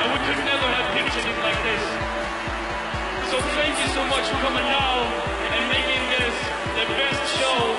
I would have never have pictured it like this. So thank you so much for coming